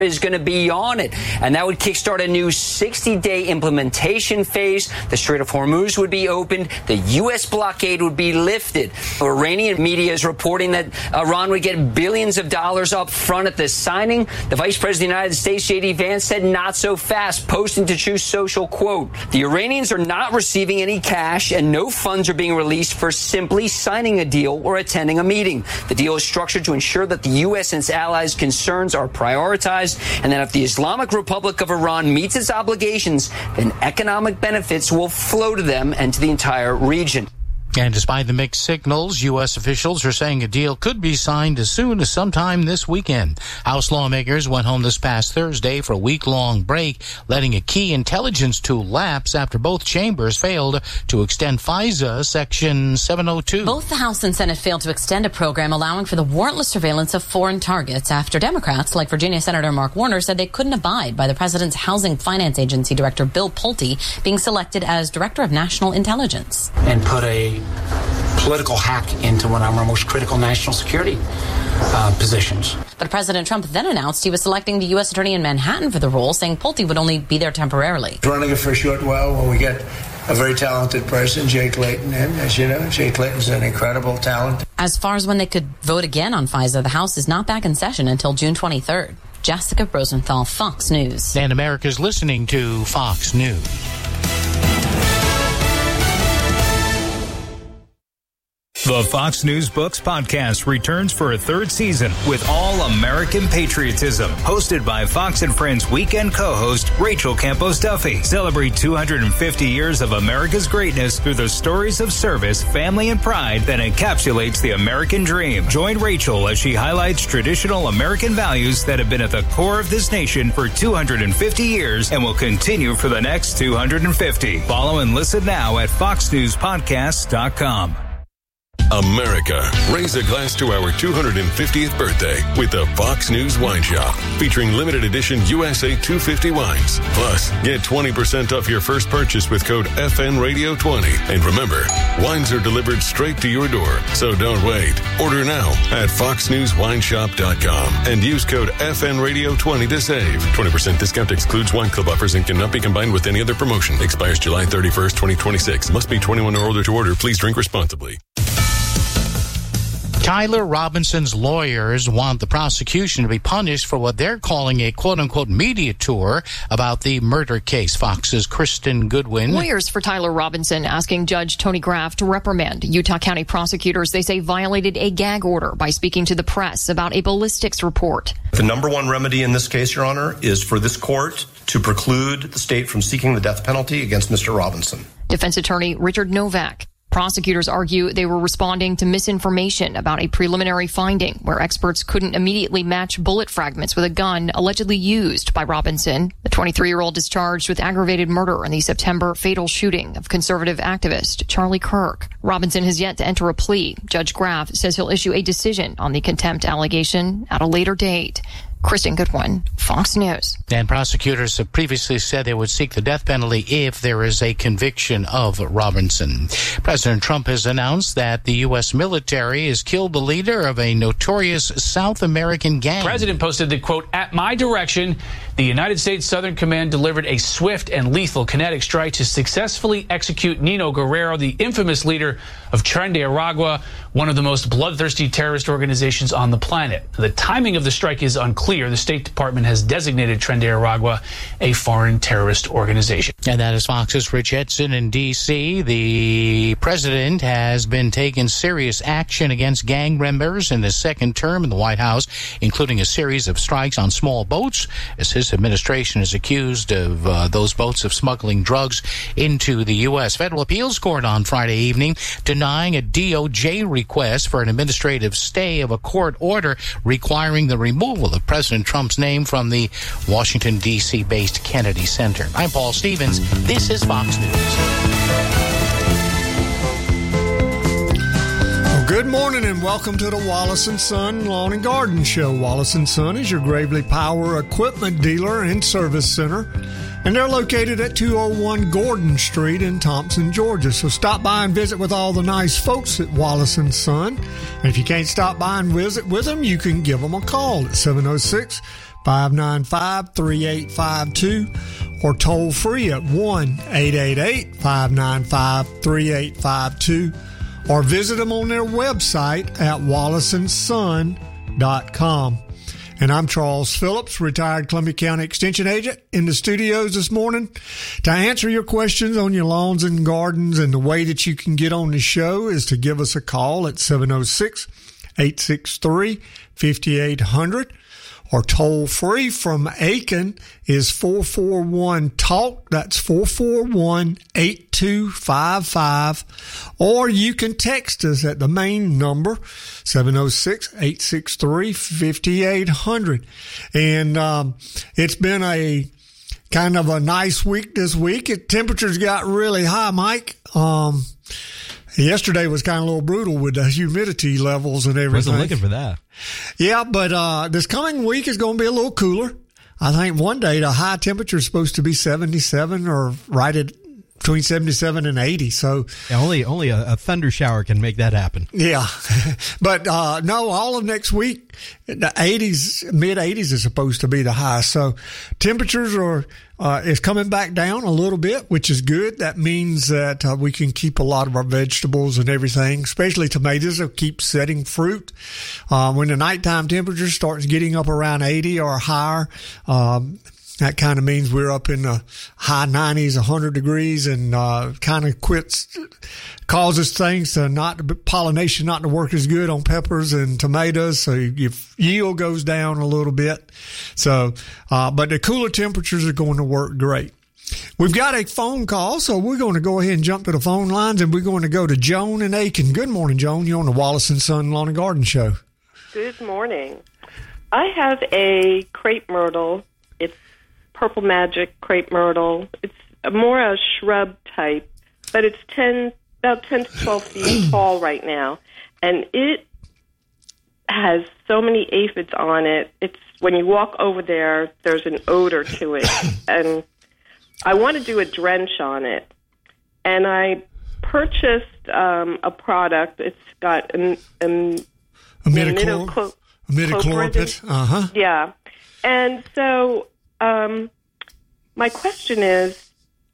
is going to be on it, and that would kickstart a new 60-day implementation phase. The Strait of Hormuz would be opened. The U.S. blockade would be lifted. Iranian media is reporting that Iran would get billions of dollars up front at the signing. The Vice President of the United States, J.D. Vance, said not so fast, posting to Truth Social, quote, "The Iranians are not receiving any cash and no funds are being released for simply signing a deal or attending a meeting. The deal is structured to ensure that the U.S. and its allies' concerns are prioritized, and that if the Islamic Republic of Iran meets its obligations, then economic benefits will flow to them and to the entire region." And despite the mixed signals, U.S. officials are saying a deal could be signed as soon as sometime this weekend. House lawmakers went home this past Thursday for a week-long break, letting a key intelligence tool lapse after both chambers failed to extend FISA Section 702. Both the House and Senate failed to extend a program allowing for the warrantless surveillance of foreign targets after Democrats, like Virginia Senator Mark Warner, said they couldn't abide by the president's Housing Finance Agency Director Bill Pulte being selected as Director of National Intelligence. And put a political hack into one of our most critical national security positions. But President Trump then announced he was selecting the U.S. Attorney in Manhattan for the role, saying Pulte would only be there temporarily. Running it for a short while when we get a very talented person, Jay Clayton, in. As you know, Jay Clayton's an incredible talent. As far as when they could vote again on FISA, the House is not back in session until June 23rd. Jessica Rosenthal, Fox News. And America's listening to Fox News. The Fox News Books podcast returns for a third season with all American patriotism. Hosted by Fox and Friends weekend co-host Rachel Campos Duffy. Celebrate 250 years of America's greatness through the stories of service, family, and pride that encapsulates the American dream. Join Rachel as she highlights traditional American values that have been at the core of this nation for 250 years and will continue for the next 250. Follow and listen now at foxnewspodcasts.com. America, raise a glass to our 250th birthday with the Fox News Wine Shop, featuring limited edition USA 250 wines. Plus, get 20% off your first purchase with code FNRadio20. And remember, wines are delivered straight to your door, so don't wait. Order now at foxnewswineshop.com and use code FNRadio20 to save. 20% discount excludes wine club offers and cannot be combined with any other promotion. Expires July 31st, 2026. Must be 21 or older to order. Please drink responsibly. Tyler Robinson's lawyers want the prosecution to be punished for what they're calling a quote-unquote media tour about the murder case. Fox's Kristen Goodwin. Lawyers for Tyler Robinson asking Judge Tony Graff to reprimand Utah County prosecutors they say violated a gag order by speaking to the press about a ballistics report. The number one remedy in this case, Your Honor, is for this court to preclude the state from seeking the death penalty against Mr. Robinson. Defense attorney Richard Novak. Prosecutors argue they were responding to misinformation about a preliminary finding where experts couldn't immediately match bullet fragments with a gun allegedly used by Robinson. The 23-year-old is charged with aggravated murder in the September fatal shooting of conservative activist Charlie Kirk. Robinson has yet to enter a plea. Judge Graff says he'll issue a decision on the contempt allegation at a later date. Kristen Goodwin, Fox News. And prosecutors have previously said they would seek the death penalty if there is a conviction of Robinson. President Trump has announced that the U.S. military has killed the leader of a notorious South American gang. The president posted that, quote, "At my direction, the United States Southern Command delivered a swift and lethal kinetic strike to successfully execute Nino Guerrero, the infamous leader of Tren de Aragua, one of the most bloodthirsty terrorist organizations on the planet." The timing of the strike is unclear. The State Department has designated Tren de Aragua a foreign terrorist organization. And that is Fox's Rich Edson in D.C. The president has been taking serious action against gang members in his second term in the White House, including a series of strikes on small boats, as his administration is accused of those boats of smuggling drugs into the U.S. Federal Appeals Court on Friday evening denying a DOJ request for an administrative stay of a court order requiring the removal of President Trump's name from the Washington, D.C.-based Kennedy Center. I'm Paul Stevens. This is Fox News. Well, good morning and welcome to the Wallace & Son Lawn and Garden Show. Wallace & Son is your Gravely Power equipment dealer and service center, and they're located at 201 Gordon Street in Thompson, Georgia. So stop by and visit with all the nice folks at Wallace & Son. And if you can't stop by and visit with them, you can give them a call at 888-595-3852 or toll free at 1-888-595-3852 or visit them on their website at wallaceandson.com. And I'm Charles Phillips, retired Columbia County Extension Agent, in the studios this morning to answer your questions on your lawns and gardens. And the way that you can get on the show is to give us a call at 706-863-5800 or toll free from Aiken is 441-TALK. That's 441-8255. Or you can text us at the main number, 706-863-5800. And it's been a kind of a nice week this week. Temperatures got really high, Mike. Yesterday was kind of a little brutal with the humidity levels and everything. Wasn't looking for that. Yeah, but this coming week is going to be a little cooler. I think one day the high temperature is supposed to be 77 or right at between 77 and 80. So yeah, only a thunder shower can make that happen. Yeah. But no, all of next week, the 80s, mid 80s is supposed to be the high. So temperatures is coming back down a little bit, which is good. That means that we can keep a lot of our vegetables and everything, especially tomatoes, will keep setting fruit. When the nighttime temperature starts getting up around 80 or higher, that kind of means we're up in the high 90s, 100 degrees, and kind of causes things to pollination not to work as good on peppers and tomatoes. So your yield goes down a little bit. So, but the cooler temperatures are going to work great. We've got a phone call, so we're going to go ahead and jump to the phone lines, and we're going to go to Joan in Aiken. Good morning, Joan. You're on the Wallace and Son Lawn and Garden Show. Good morning. I have a crepe myrtle. It's Purple Magic crepe myrtle. It's more a shrub type, but it's about 10 to 12 feet tall right now, and it has so many aphids on it. It's when you walk over there, there's an odor to it, and I want to do a drench on it. And I purchased a product. It's got imidacloprid. Yeah, and so. My question is,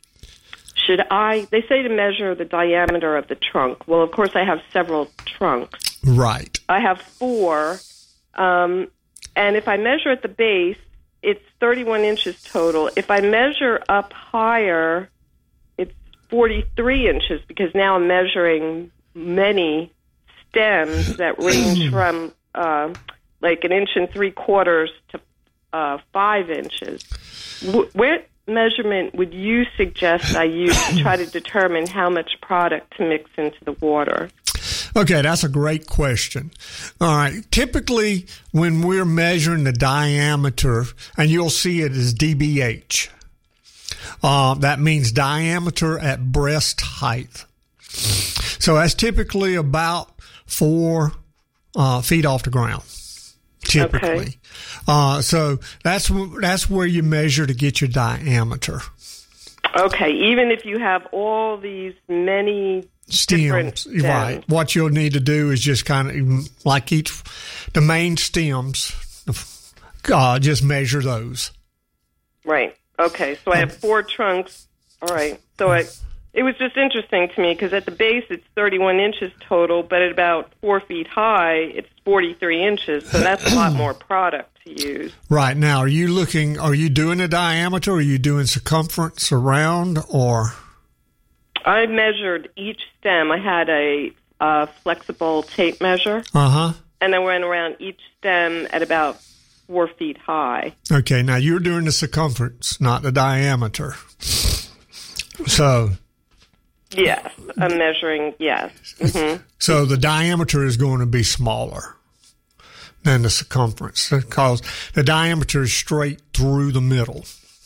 they say to measure the diameter of the trunk. Well, of course, I have several trunks. Right. I have 4. And if I measure at the base, it's 31 inches total. If I measure up higher, it's 43 inches because now I'm measuring many stems that range from like 1 3/4 inches to 5 inches. What measurement would you suggest I use to try to determine how much product to mix into the water? Okay, that's a great question. All right. Typically, when we're measuring the diameter, and you'll see it as DBH, that means diameter at breast height. So that's typically about 4 feet off the ground. Typically. Okay. So that's where you measure to get your diameter. Okay, even if you have all these many stems, right. What you'll need to do is just kind of like the main stems, just measure those. Right. Okay, so I have 4 trunks. All right. So it was just interesting to me because at the base it's 31 inches total, but at about 4 feet high, it's 43 inches. So that's a lot more product to use. Right. Now, are you doing a diameter? Or are you doing circumference around or? I measured each stem. I had a flexible tape measure. Uh-huh. And I went around each stem at about 4 feet high. Okay. Now, you're doing the circumference, not the diameter. So. Yes, I'm measuring, yes. Mm-hmm. So the diameter is going to be smaller than the circumference because the diameter is straight through the middle.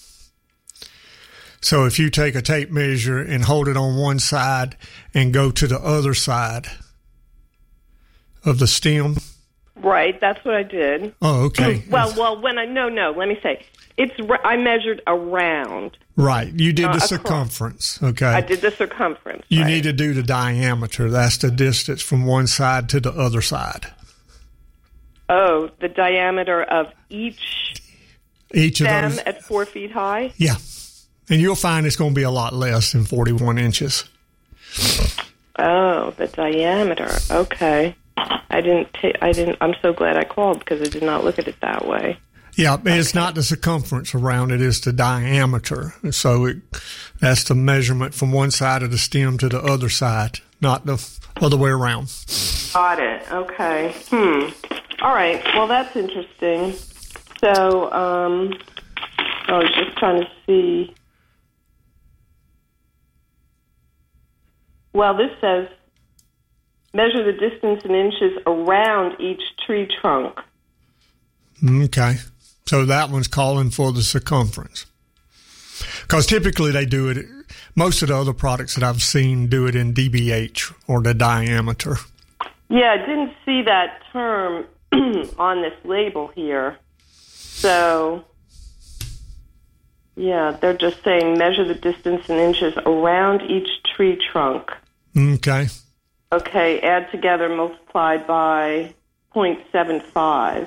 So if you take a tape measure and hold it on one side and go to the other side of the stem. Right, that's what I did. Oh, okay. Well, let me say. I measured around. Right. You did the circumference. Okay. I did the circumference. You need to do the diameter. That's the distance from one side to the other side. Oh, the diameter of each Each of stem those at 4 feet high? Yeah. And you'll find it's going to be a lot less than 41 inches. Oh, the diameter. Okay. I'm so glad I called because I did not look at it that way. Yeah, it's not the circumference around it, it's the diameter. So that's the measurement from one side of the stem to the other side, not the other way around. Got it. Okay. All right. Well, that's interesting. So, I was just trying to see. Well, this says measure the distance in inches around each tree trunk. Okay. So that one's calling for the circumference. Because typically they do it, most of the other products that I've seen do it in dBH, or the diameter. Yeah, I didn't see that term on this label here. So, yeah, they're just saying measure the distance in inches around each tree trunk. Okay. Okay, add together multiplied by 0.75.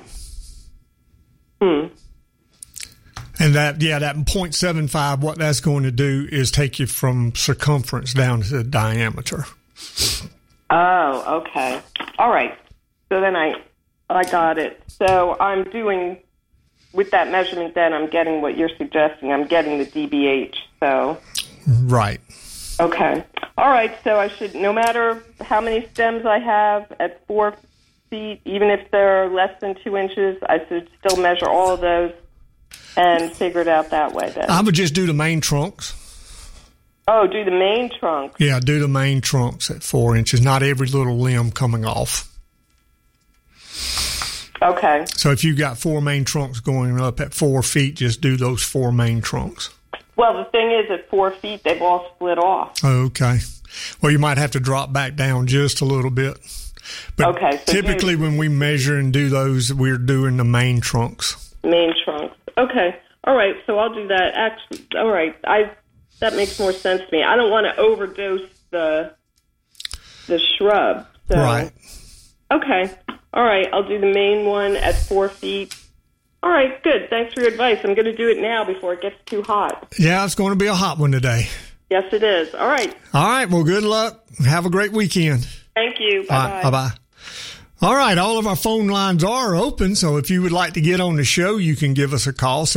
And that 0.75, what that's going to do is take you from circumference down to the diameter. Oh, okay. All right. So then I got it. So I'm doing, with that measurement then, I'm getting what you're suggesting. I'm getting the dBH, so. Right. Okay. All right, so I should, no matter how many stems I have at 4 feet, even if they're less than 2 inches, I should still measure all of those and figure it out that way then. I would just do the main trunks. Oh, do the main trunk. Yeah, do the main trunks at 4 inches, not every little limb coming off. Okay. So if you've got 4 main trunks going up at 4 feet, just do those 4 main trunks. Well, the thing is, at 4 feet, they've all split off. Okay. Well, you might have to drop back down just a little bit. But okay, so typically when we measure and do those, we're doing the main trunks. Main trunks. Okay. All right, so I'll do that. Actually, all right. That makes more sense to me. I don't want to overdose the shrub. So. Right. Okay. All right, I'll do the main one at 4 feet. All right, good. Thanks for your advice. I'm going to do it now before it gets too hot. Yeah, it's going to be a hot one today. Yes, it is. All right. All right, well, good luck. Have a great weekend. Thank you. Bye-bye. Bye-bye. All right, all of our phone lines are open, so if you would like to get on the show, you can give us a call,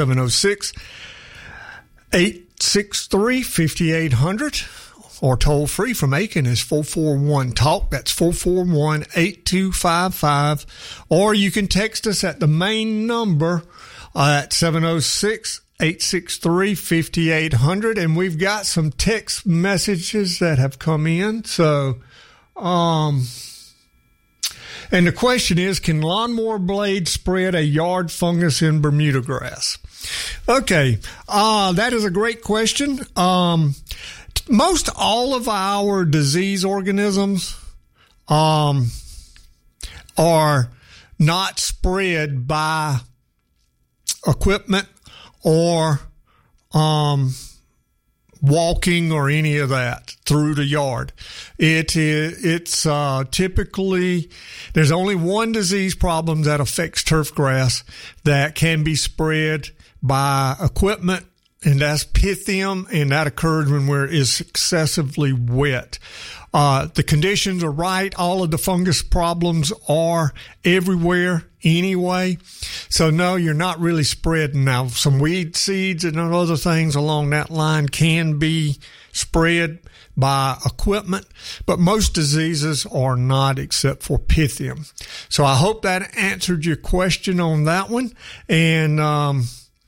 706-863-5800. Or toll free from Aiken is 441-TALK. That's 441-8255. Or you can text us at the main number at 706-863-5800. And we've got some text messages that have come in. So, and the question is, can lawnmower blades spread a yard fungus in Bermuda grass? Okay. That is a great question. Most all of our disease organisms are not spread by equipment or walking or any of that through the yard. It's typically, there's only one disease problem that affects turf grass that can be spread by equipment, and that's Pythium, and that occurs when it's excessively wet. The conditions are right. All of the fungus problems are everywhere anyway. So no, you're not really spreading. Now, some weed seeds and other things along that line can be spread by equipment, but most diseases are not except for Pythium. So I hope that answered your question on that one. And,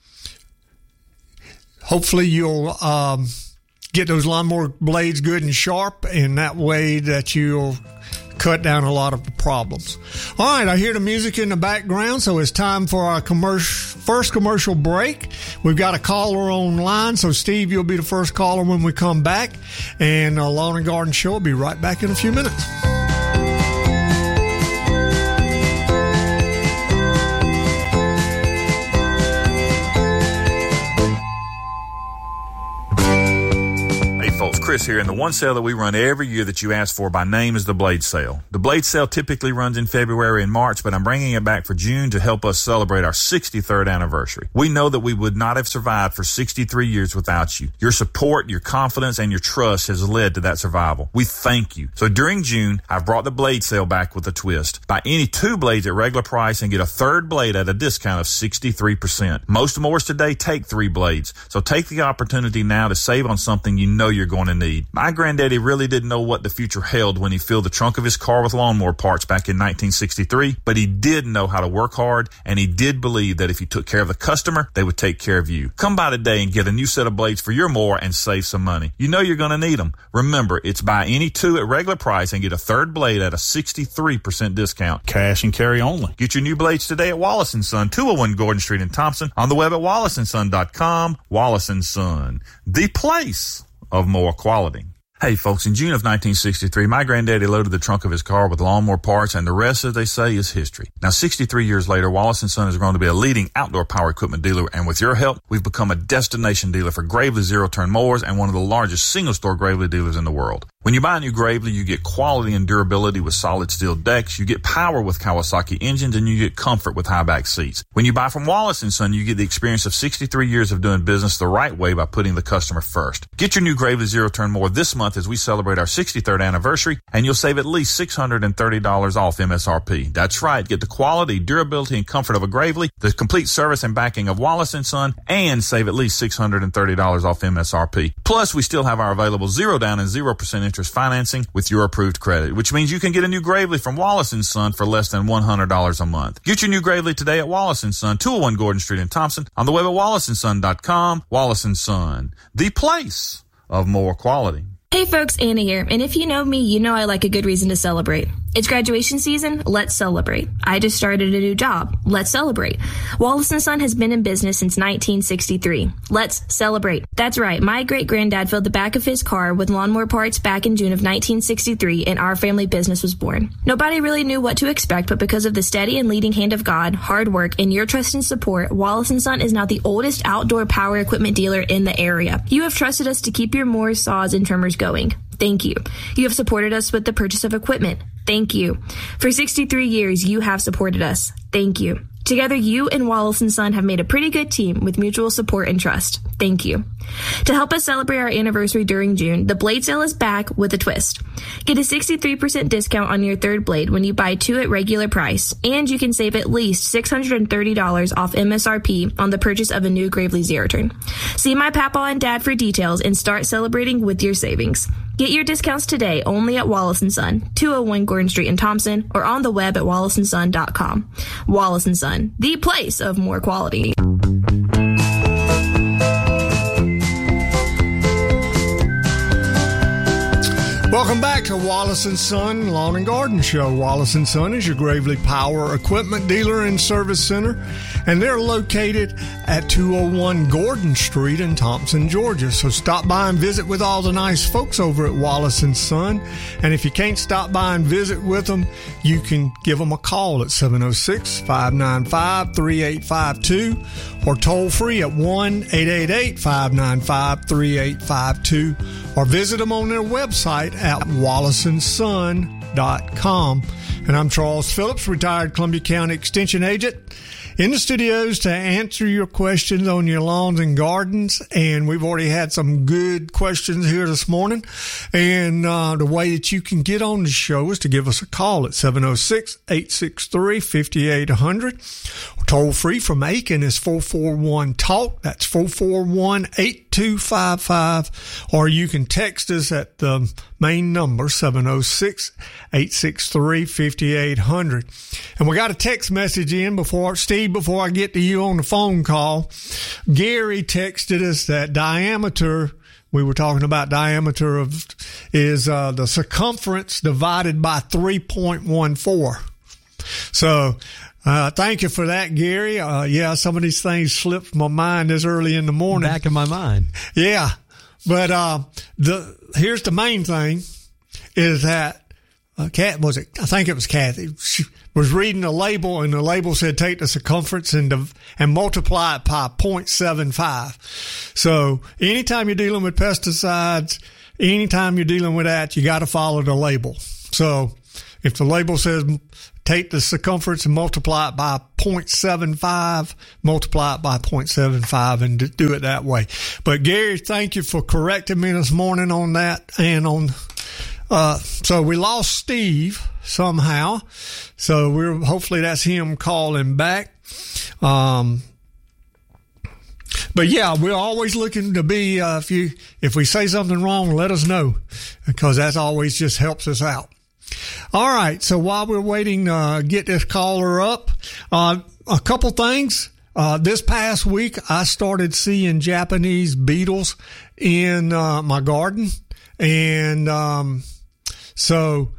hopefully you'll get those lawnmower blades good and sharp, and that way that you'll cut down a lot of the problems. All right, I hear the music in the background, so it's time for our first commercial break. We've got a caller online, so Steve, you'll be the first caller when we come back, and Lawn and Garden Show will be right back in a few minutes. Chris here, and the one sale that we run every year that you ask for by name is the Blade Sale. The Blade Sale typically runs in February and March, but I'm bringing it back for June to help us celebrate our 63rd anniversary. We know that we would not have survived for 63 years without you. Your support, your confidence, and your trust has led to that survival. We thank you. So during June, I've brought the Blade Sale back with a twist. Buy any 2 blades at regular price and get a 3rd blade at a discount of 63%. Most mowers today take 3 blades, so take the opportunity now to save on something you know you're going to need. My granddaddy really didn't know what the future held when he filled the trunk of his car with lawnmower parts back in 1963, but he did know how to work hard, and he did believe that if you took care of the customer, they would take care of you. Come by today and get a new set of blades for your mower and save some money. You know you're going to need them. Remember, it's buy any 2 at regular price and get a 3rd blade at a 63% discount. Cash and carry only. Get your new blades today at Wallace & Son, 201 Gordon Street in Thompson, on the web at wallaceandson.com. Wallace & Son, the place of more quality. Hey folks, in June of 1963, my granddaddy loaded the trunk of his car with lawnmower parts, and the rest, as they say, is history. Now, 63 years later, Wallace & Son has grown to be a leading outdoor power equipment dealer, and with your help, we've become a destination dealer for Gravely zero-turn mowers and one of the largest single-store Gravely dealers in the world. When you buy a new Gravely, you get quality and durability with solid steel decks, you get power with Kawasaki engines, and you get comfort with high-back seats. When you buy from Wallace & Son, you get the experience of 63 years of doing business the right way by putting the customer first. Get your new Gravely zero-turn mower this month as we celebrate our 63rd anniversary, and you'll save at least $630 off MSRP. That's right. Get the quality, durability, and comfort of a Gravely, the complete service and backing of Wallace & Son, and save at least $630 off MSRP. Plus, we still have our available 0 down and 0% interest financing with your approved credit, which means you can get a new Gravely from Wallace & Son for less than $100 a month. Get your new Gravely today at Wallace & Son, 201 Gordon Street in Thompson, on the web at wallaceandson.com. Wallace & Son, the place of more quality. Hey folks, Anna here, and if you know me, you know I like a good reason to celebrate. It's graduation season, let's celebrate. I just started a new job, let's celebrate. Wallace & Son has been in business since 1963. Let's celebrate. That's right, my great-granddad filled the back of his car with lawnmower parts back in June of 1963, and our family business was born. Nobody really knew what to expect, but because of the steady and leading hand of God, hard work, and your trust and support, Wallace & Son is now the oldest outdoor power equipment dealer in the area. You have trusted us to keep your mowers, saws, and trimmers going. Thank you. You have supported us with the purchase of equipment. Thank you. For 63 years, you have supported us. Thank you. Together, you and Wallace & Son have made a pretty good team with mutual support and trust. Thank you. To help us celebrate our anniversary during June, the Blade Sale is back with a twist. Get a 63% discount on your 3rd blade when you buy 2 at regular price, and you can save at least $630 off MSRP on the purchase of a new Gravely zero-turn. See my papa and dad for details and start celebrating with your savings. Get your discounts today only at Wallace & Son, 201 Gordon Street in Thompson, or on the web at wallaceandson.com. Wallace & Son, the place of more quality. Welcome back to Wallace & Son Lawn and Garden Show. Wallace & Son is your Gravely Power equipment dealer and service center, and they're located at 201 Gordon Street in Thompson, Georgia. So stop by and visit with all the nice folks over at Wallace & Son. And if you can't stop by and visit with them, you can give them a call at 706-595-3852 or toll free at 1-888-595-3852 or visit them on their website at wallaceandson.com. And I'm Charles Phillips, retired Columbia County Extension Agent, in the studios to answer your questions on your lawns and gardens. And we've already had some good questions here this morning. And the way that you can get on the show is to give us a call at 706-863-5800. Toll free from Aiken is 441-TALK. That's 441-8255. Or you can text us at the main number, 706-863-5800. And we got a text message in before I get to you on the phone call. Gary texted us that diameter, we were talking about diameter of, is the circumference divided by 3.14. So, thank you for that, Gary. Yeah, some of these things slipped my mind this early in the morning. Back in my mind. Yeah. But, here's the main thing is that, I think it was Kathy. She was reading a label, and the label said take the circumference and multiply it by 0.75. So anytime you're dealing with pesticides, anytime you're dealing with that, you got to follow the label. So if the label says take the circumference and multiply it by 0.75, multiply it by 0.75 and do it that way. But Gary, thank you for correcting me this morning on that. And so we lost Steve somehow. So hopefully that's him calling back. But yeah, we're always looking to be, if we say something wrong, let us know, because that always just helps us out. All right. So while we're waiting to get this caller up, a couple things. This past week, I started seeing Japanese beetles in my garden. And so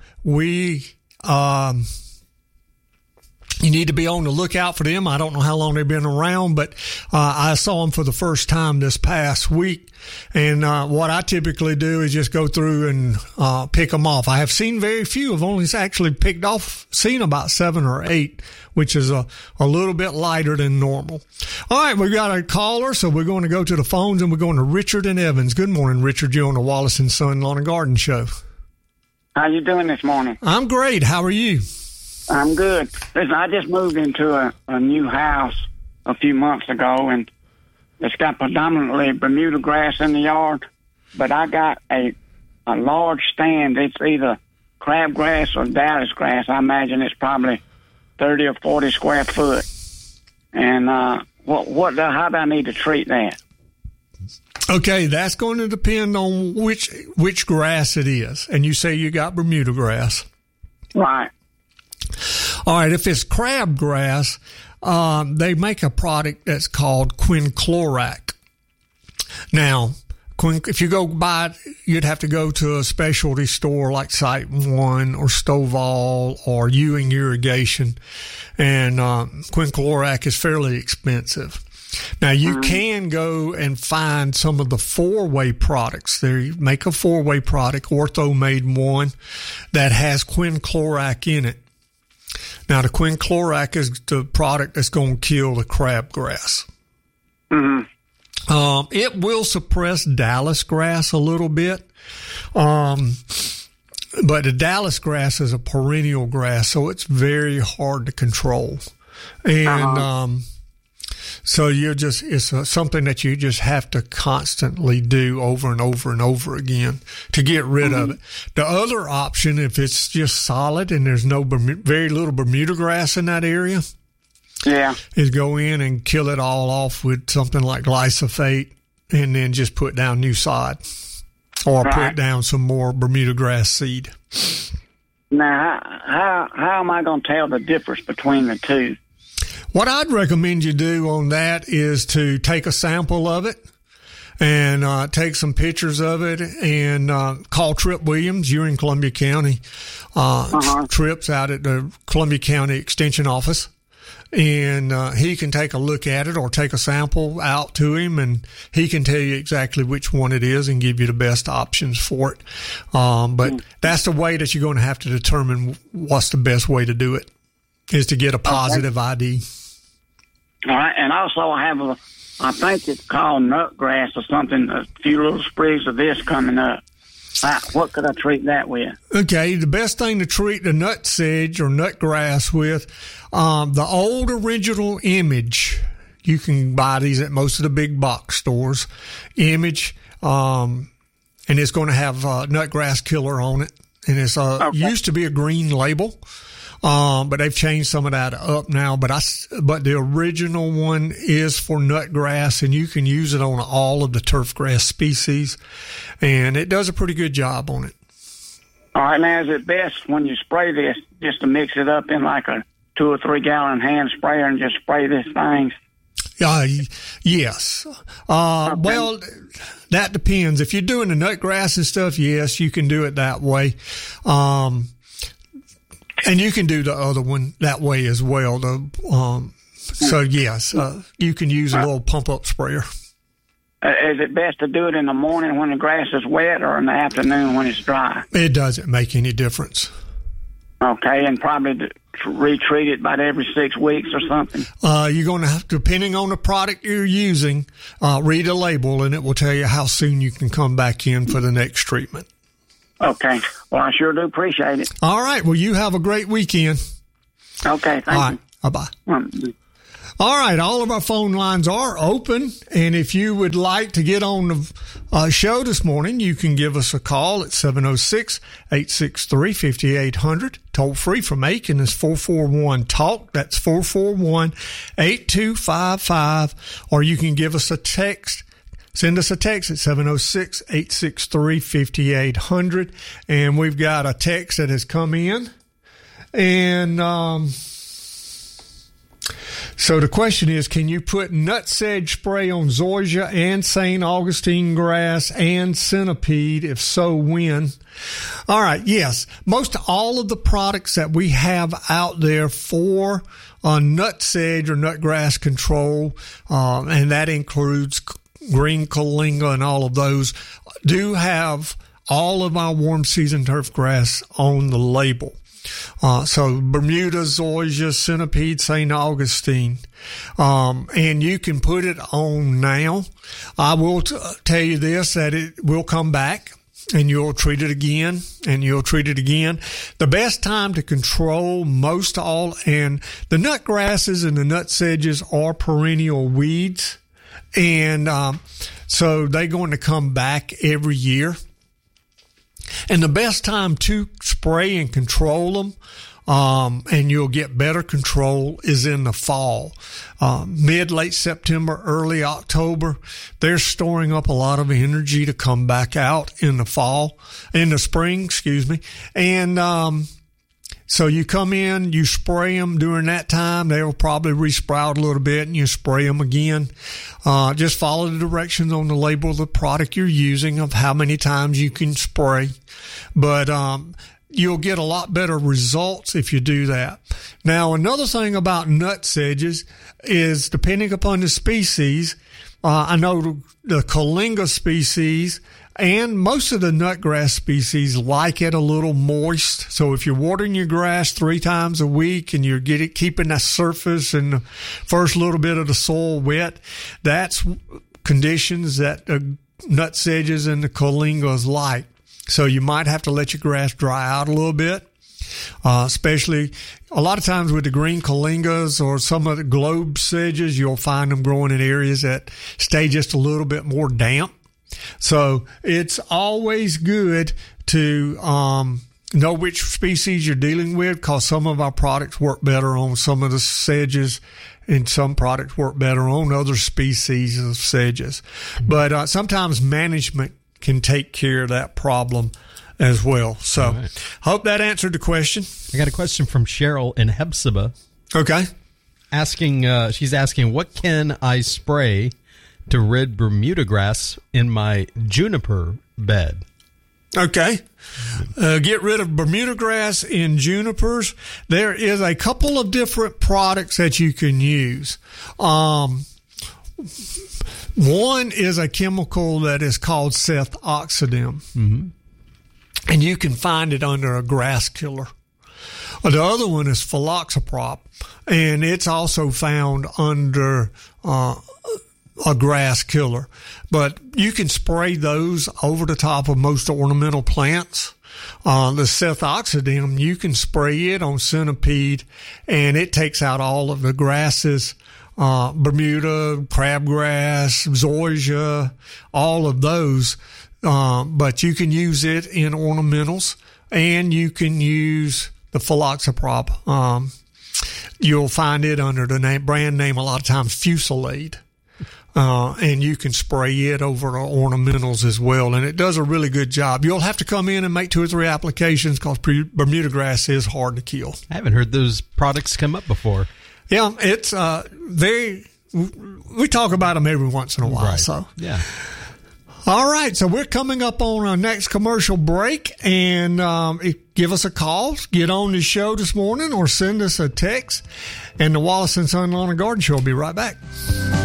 you need to be on the lookout for them. I don't know how long they've been around, but I saw them for the first time this past week. And what I typically do is just go through and pick them off. I have seen very few. I've only actually seen about 7 or 8, which is a little bit lighter than normal. All right, we got a caller, so we're going to go to the phones, and we're going to Richard and Evans. Good morning, Richard. You're on the Wallace & Son Lawn and Garden Show. How you doing this morning? I'm great. How are you? I'm good. Listen, I just moved into a new house a few months ago, and it's got predominantly Bermuda grass in the yard, but I got a large stand. It's either crabgrass or Dallas grass. I imagine it's probably 30 or 40 square foot. And how do I need to treat that? Okay, that's going to depend on which grass it is. And you say you got Bermuda grass. Right. All right, if it's crabgrass, they make a product that's called quinclorac. Now, if you go buy it, you'd have to go to a specialty store like Site 1 or Stovall or Ewing Irrigation, and quinclorac is fairly expensive. Now, you can go and find some of the 4-way products. They make a 4-way product, Ortho made one, that has quinclorac in it. Now, the quinclorac is the product that's going to kill the crabgrass. It will suppress Dallas grass a little bit, but the Dallas grass is a perennial grass, so it's very hard to control. And so it's something that you just have to constantly do over and over and over again to get rid of it. The other option, if it's just solid and there's very little Bermuda grass in that area, is go in and kill it all off with something like glyphosate, and then just put down new sod or put down some more Bermuda grass seed. Now, how am I going to tell the difference between the two? What I'd recommend you do on that is to take a sample of it and take some pictures of it and call Trip Williams. You're in Columbia County. Trip's out at the Columbia County Extension Office. And he can take a look at it or take a sample out to him, and he can tell you exactly which one it is and give you the best options for it. But that's the way that you're going to have to determine what's the best way to do it, is to get a positive ID. All right, and also I have I think it's called nut grass or something, a few little sprigs of this coming up. What could I treat that with? Okay, the best thing to treat the nut sedge or nut grass with, the old original Image. You can buy these at most of the big box stores. Image, and it's going to have nut grass killer on it. And it's used to be a green label. But they've changed some of that up now. But the original one is for nut grass, and you can use it on all of the turf grass species, and it does a pretty good job on it. All right, now is it best when you spray this just to mix it up in like a 2 or 3 gallon hand sprayer and just spray this thing? Yes. Well, that depends. If you're doing the nut grass and stuff, yes, you can do it that way. And you can do the other one that way as well. So yes, you can use a little pump-up sprayer. Is it best to do it in the morning when the grass is wet or in the afternoon when it's dry? It doesn't make any difference. Okay, and probably retreat it about every 6 weeks or something? You're going to have, depending on the product you're using, read a label, and it will tell you how soon you can come back in for the next treatment. Okay. Well, I sure do appreciate it. All right. Well, you have a great weekend. Okay. Thank you. All right. Bye-bye. All right, all of our phone lines are open, and if you would like to get on the show this morning, you can give us a call at 706-863-5800. Toll free from Aiken is 441-TALK. That's 441-8255. Or you can give us a text. Send us a text at 706-863-5800. And we've got a text that has come in. And so the question is, can you put nutsedge spray on zoysia and St. Augustine grass and centipede? If so, when? All right, yes. Most all of the products that we have out there for nutsedge or nutgrass control, and that includes green kalinga and all of those, do have all of our warm season turf grass on the label. So Bermuda, zoysia, centipede, St. Augustine. And you can put it on now. I will tell you this, that it will come back and you'll treat it again and you'll treat it again. The best time to control most all, and the nut grasses and the nut sedges are perennial weeds. And, so they're going to come back every year. And the best time to spray and control them, and you'll get better control, is in the fall. Late September, early October, they're storing up a lot of energy to come back out in the spring, And, so you come in, you spray them during that time. They'll probably resprout a little bit and you spray them again. Just follow the directions on the label of the product you're using of how many times you can spray. But, you'll get a lot better results if you do that. Now, another thing about nut sedges is, depending upon the species, I know the Kalinga species and most of the nutgrass species like it a little moist. So if you're watering your grass 3 times a week and you're keeping that surface and the first little bit of the soil wet, that's conditions that the nut sedges and the Kalingas like. So you might have to let your grass dry out a little bit. Especially a lot of times with the green Kalingas or some of the globe sedges, you'll find them growing in areas that stay just a little bit more damp. So it's always good to know which species you're dealing with, because some of our products work better on some of the sedges and some products work better on other species of sedges. But sometimes management can take care of that problem as well. So hope that answered the question. I got a question from Cheryl in Hephzibah. Okay. She's asking, what can I spray to rid Bermuda grass in my juniper bed? Okay. Get rid of Bermuda grass in junipers. There is a couple of different products that you can use. One is a chemical that is called Sethoxydim. Mm-hmm. And you can find it under a grass killer. The other one is Philoxaprop, and it's also found under a grass killer. But you can spray those over the top of most ornamental plants. The Sethoxydim, you can spray it on centipede, and it takes out all of the grasses, Bermuda, crabgrass, zoysia, all of those. But you can use it in ornamentals, and you can use the Philoxaprop. You'll find it under the brand name a lot of times Fusilade. And you can spray it over ornamentals as well. And it does a really good job. You'll have to come in and make 2 or 3 applications, because Bermuda grass is hard to kill. I haven't heard those products come up before. Yeah, it's we talk about them every once in a while. Right. So yeah. All right, so we're coming up on our next commercial break, and give us a call, get on the show this morning, or send us a text, and the Wallace & Son Lawn and Garden Show will be right back.